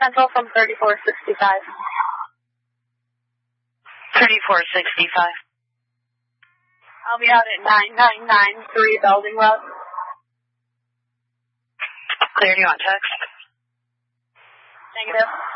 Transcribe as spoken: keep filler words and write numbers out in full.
Central from thirty-four sixty-five. thirty-four sixty-five. I'll be out at nine nine nine three Belding Road. Clear, do you want text? Negative.